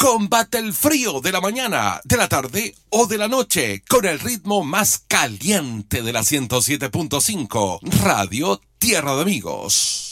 Combate el frío de la mañana, de la tarde o de la noche con el ritmo más caliente de la 107.5 Radio Tierra de Amigos.